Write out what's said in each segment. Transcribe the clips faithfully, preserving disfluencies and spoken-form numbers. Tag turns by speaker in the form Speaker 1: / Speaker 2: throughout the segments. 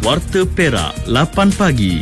Speaker 1: Warta Perak lapan pagi.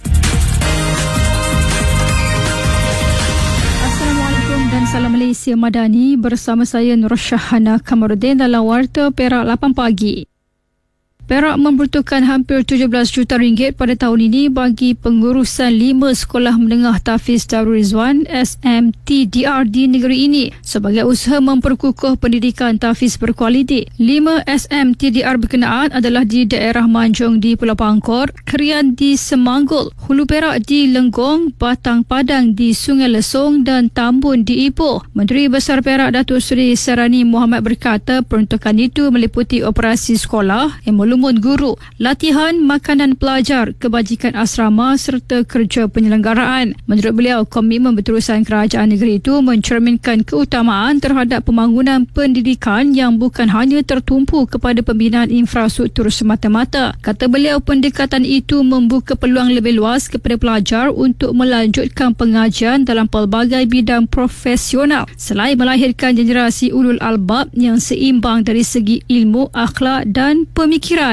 Speaker 2: Assalamualaikum dan salam Malaysia Madani, bersama saya Nur Syahana Kamarudin dalam Warta Perak lapan pagi. Perak membutuhkan hampir tujuh belas juta ringgit pada tahun ini bagi pengurusan lima sekolah menengah Tafiz Darul Rizwan S M T D R di negeri ini sebagai usaha memperkukuh pendidikan Tafiz berkualiti. Lima S M T D R berkenaan adalah di daerah Manjung di Pulau Pangkor, Kerian di Semanggul, Hulu Perak di Lenggong, Batang Padang di Sungai Lesong dan Tambun di Ipoh. Menteri Besar Perak Datuk Seri Sarani Muhammad berkata peruntukan itu meliputi operasi sekolah, emolum guru, latihan makanan pelajar, kebajikan asrama serta kerja penyelenggaraan. Menurut beliau, komitmen berterusan kerajaan negeri itu mencerminkan keutamaan terhadap pembangunan pendidikan yang bukan hanya tertumpu kepada pembinaan infrastruktur semata-mata. Kata beliau, pendekatan itu membuka peluang lebih luas kepada pelajar untuk melanjutkan pengajian dalam pelbagai bidang profesional selain melahirkan generasi ulul albab yang seimbang dari segi ilmu, akhlak dan pemikiran.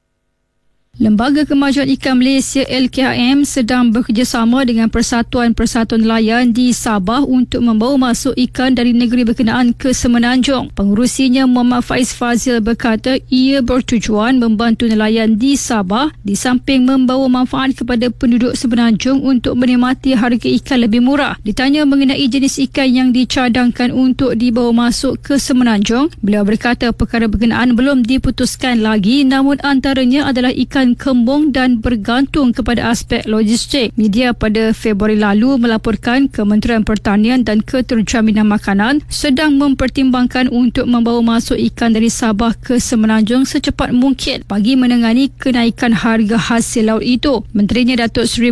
Speaker 2: Lembaga Kemajuan Ikan Malaysia L K M sedang bekerjasama dengan Persatuan-Persatuan Nelayan di Sabah untuk membawa masuk ikan dari negeri berkenaan ke Semenanjung. Pengurusinya Muhammad Faiz Fazil berkata ia bertujuan membantu nelayan di Sabah di samping membawa manfaat kepada penduduk Semenanjung untuk menikmati harga ikan lebih murah. Ditanya mengenai jenis ikan yang dicadangkan untuk dibawa masuk ke Semenanjung, beliau berkata perkara berkenaan belum diputuskan lagi, namun antaranya adalah ikan kembung dan bergantung kepada aspek logistik. Media pada Februari lalu melaporkan Kementerian Pertanian dan Keterjaminan Makanan sedang mempertimbangkan untuk membawa masuk ikan dari Sabah ke Semenanjung secepat mungkin bagi menangani kenaikan harga hasil laut itu. Menterinya Datuk Seri